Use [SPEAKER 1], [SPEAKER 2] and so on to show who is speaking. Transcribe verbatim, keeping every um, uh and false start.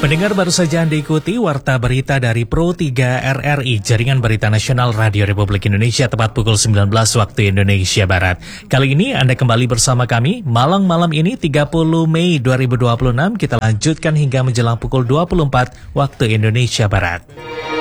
[SPEAKER 1] Pendengar, baru saja Anda ikuti Warta Berita dari Pro tiga R R I, Jaringan Berita Nasional Radio Republik Indonesia, tepat pukul sembilan belas waktu Indonesia Barat. Kali ini Anda kembali bersama kami, malam-malam ini tiga puluh Mei dua ribu dua puluh enam, kita lanjutkan hingga menjelang pukul dua puluh empat waktu Indonesia Barat.